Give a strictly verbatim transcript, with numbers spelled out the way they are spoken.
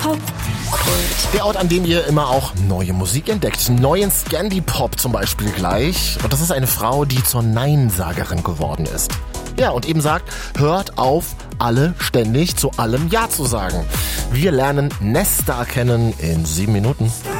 Der Ort, an dem ihr immer auch neue Musik entdeckt. Neuen Scandi-Pop zum Beispiel gleich. Und das ist eine Frau, die zur Neinsagerin geworden ist. Ja, und eben sagt, hört auf, alle ständig zu allem Ja zu sagen. Wir lernen Nesta kennen in sieben Minuten.